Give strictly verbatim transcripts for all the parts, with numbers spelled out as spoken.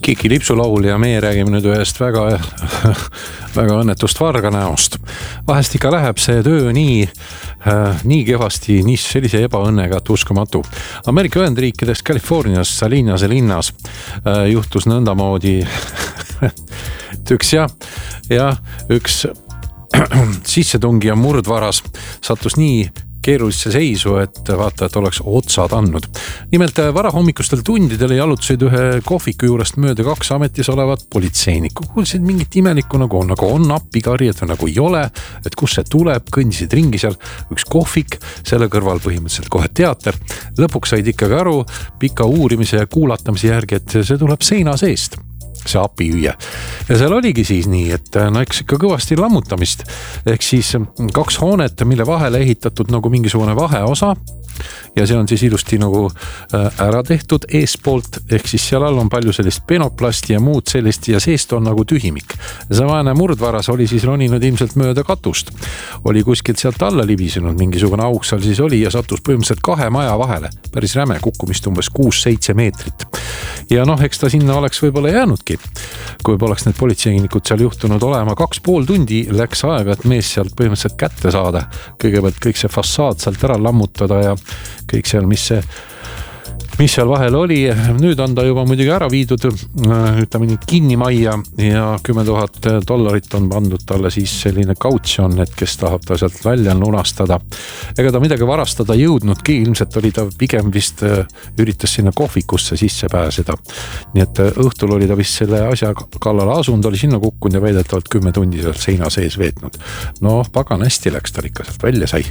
Kiki Lipsulaul ja meie räägime nüüd ühest väga, väga õnnetust varga näost. Vahest ikka läheb see töö nii, nii kehvasti, nii sellise ebaõnnega, et uskumatu. Ameerika Ühendriikides Californias Salinase linnas juhtus nõndamoodi üks ja, ja üks sissetungija murdvaras sattus nii keerulisse seisu, et vaata, et oleks otsad andnud. Nimelt varahommikustel tundidel jalutasid ühe kohviku juurest mööda kaks ametis olevat politseinikku. Kuulsid mingit imelikku nagu on, nagu on appikarjed või nagu ei ole, et kus see tuleb, kõndisid ringi seal üks kohvik, selle kõrval põhimõtteliselt kohe teater. Lõpuks said ikkagi aru pika uurimise ja kuulatamise järgi, et see tuleb seina seest. See apihüüe. Ja seal oligi siis nii, et näiks ikka kõvasti lammutamist. Ehk siis kaks hoonet, mille vahele ehitatud nagu mingisugune vaheosa ja see on siis ilusti nagu ära tehtud eespoolt, ehk siis seal all on palju sellist penoplasti ja muud sellist ja seest on nagu tühimik. See vaene murdvaras oli siis roninud ilmselt mööda katust. Oli kuskilt sealt alla libisenud, mingisugune auk seal siis oli ja sattus põhimõtteliselt kahe maja vahele. Päris räme kukkumist umbes kuus seitse meetrit. Ja noh, eks ta sinna oleks võib-olla jäänudki. Kui poleks need politseinikud seal juhtunud olema, kaks pool tundi läks aega, et mees sealt põhimõtteliselt kätte saada. Kõigepealt kõik see fassaad sealt ära lammutada ja kõik seal, mis see, mis seal vahel oli. Nüüd on ta juba muidugi ära viidud, ütleme nii kinni majja ja kümme tuhat dollarit on pandud talle siis selline kautsjon, et kes tahab ta sealt välja lunastada. Ega ta midagi varastada jõudnudki, ilmselt oli ta pigem vist üritas sinna kohvikusse sisse pääseda. Nii et õhtul oli ta vist selle asja kallale asunud, oli sinna kukkunud ja väidetavalt kümme tundi seal seina sees veetnud. No, pagan hästi läks tal ikka sealt välja sai.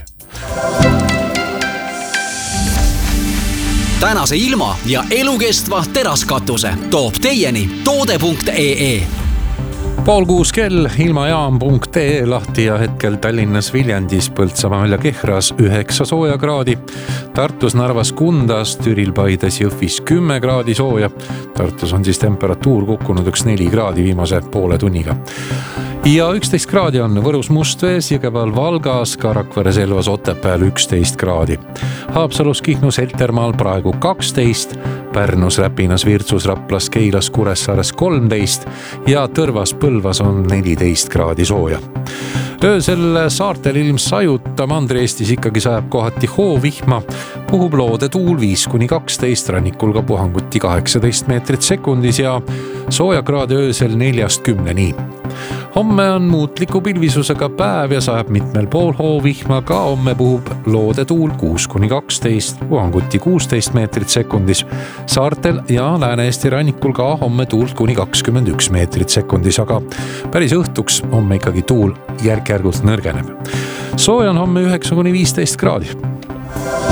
Tänase ilma ja elukestva teraskatuse toob teieni toode punkt ee. Pool kuus kell ilmajaam punkt ee lahti ja hetkel Tallinnas Viljandis, Põltsamaal ja Kehras üheksa sooja kraadi. Tartus, Narvas, Kundas, Türil, Paides, Jõhvis kümme kraadi sooja. Tartus on siis temperatuur kukkunud üks neli kraadi viimase poole tunniga. Ja üksteist kraadi on Võrus, Mustvees, Jõgeval, Valgas, ka Rakvere, Selvas, Otepääl üksteist kraadi. Haapsalus, Kihnus, Heltermaal praegu kaksteist, Pärnus, Räpinas, Virtsus, Raplas, Keilas, Kuressaares kolmteist ja Tõrvas, Põlvas on neliteist kraadi sooja. Öösel saartel ilms sajuta, Mandri-Eestis ikkagi sajab kohati hoovihma, puhub loode tuul viis kuni kaksteist, rannikul ka puhanguti kaheksateist meetrit sekundis ja soojakraadi öösel neljast kümneni. Homme on muutliku pilvisusega päev ja sajab mitmel pool hoovihma, ka homme puhub loode tuul kuus kuni kaksteist, puhanguti kuusteist meetrit sekundis. Saartel ja Lääne-Eesti rannikul ka homme tuul kuni kakskümmend üks meetrit sekundis, aga päris õhtuks homme ikkagi tuul järk-järgult nõrgeneb. Sooja on homme üheksa kuni viisteist kraadi.